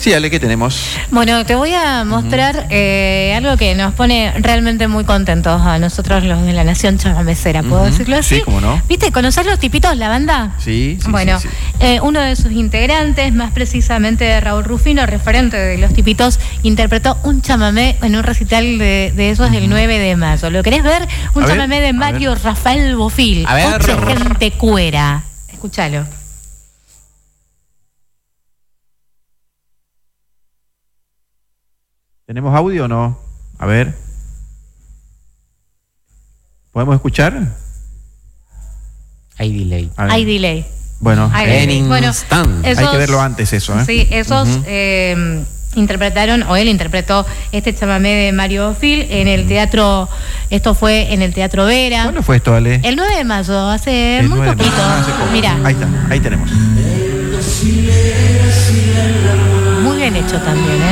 Sí, Ale, ¿qué tenemos? Bueno, te voy a mostrar algo que nos pone realmente muy contentos a nosotros los de la Nación Chamamecera, ¿puedo decirlo así? Sí, cómo no. ¿Viste? ¿Conocés Los Tipitos, la banda? Sí. Bueno, sí. Uno de sus integrantes, más precisamente Raúl Rufino, referente de Los Tipitos, interpretó un chamamé en un recital de esos del 9 de mayo. ¿Lo querés ver? Un chamamé de Mario Rafael Bofil. A ver. Ocho gente cuera. Escúchalo. ¿Tenemos audio o no? A ver. ¿Podemos escuchar? Hay delay. Hay delay. Bueno, Esos, hay que verlo antes eso, ¿eh? Sí, esos interpretaron, o él interpretó este chamamé de Mario Bofil en el teatro, esto fue en el Teatro Vera. ¿Cuándo fue esto, Ale? El 9 de mayo, hace El muy 9 de poquito. mayo, hace poco. Mira. Ahí está, ahí tenemos. Muy bien hecho también,